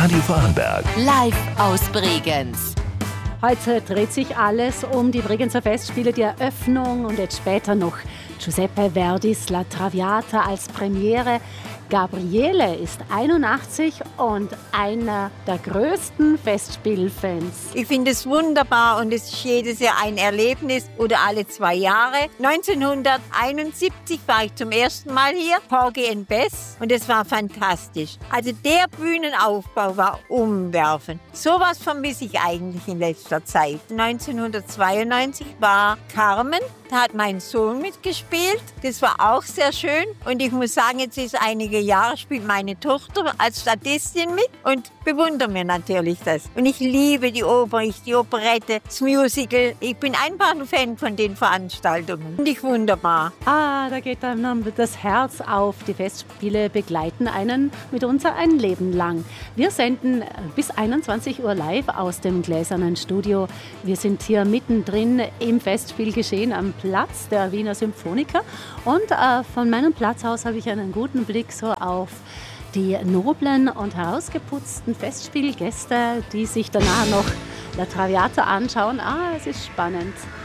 Radio Vorarlberg. Live aus Bregenz. Heute dreht sich alles um die Bregenzer Festspiele, die Eröffnung und jetzt später noch Giuseppe Verdis La Traviata als Premiere. Gabriele ist 81 und einer der größten Festspielfans. Ich finde es wunderbar und es ist jedes Jahr ein Erlebnis oder alle 2 Jahre. 1971 war ich zum ersten Mal hier, Porgy and Bess, und es war fantastisch. Also der Bühnenaufbau war umwerfend. Sowas vermisse ich eigentlich in letzter Zeit. 1992 war Carmen, da hat mein Sohn mitgespielt. Das war auch sehr schön und ich muss sagen, jetzt ist einige Jahre spielt meine Tochter als Statistin mit und bewundere mir natürlich das. Und ich liebe die Oper, die Operette, das Musical. Ich bin einfach ein Fan von den Veranstaltungen. Finde ich wunderbar. Da geht einem das Herz auf. Die Festspiele begleiten einen mitunter ein Leben lang. Wir senden bis 21 Uhr live aus dem Gläsernen Studio. Wir sind hier mittendrin im Festspielgeschehen am Platz der Wiener Symphoniker. Und von meinem Platz aus habe ich einen guten Blick so auf die noblen und herausgeputzten Festspielgäste, die sich danach noch La Traviata anschauen. Es ist spannend.